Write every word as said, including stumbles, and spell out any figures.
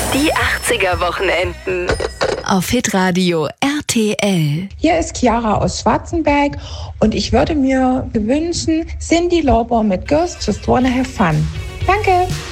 Die achtziger-Wochenenden. Auf Hitradio R T L. Hier ist Chiara aus Schwarzenberg und ich würde mir wünschen, Cyndi Lauper mit Girls Just Wanna Have Fun. Danke!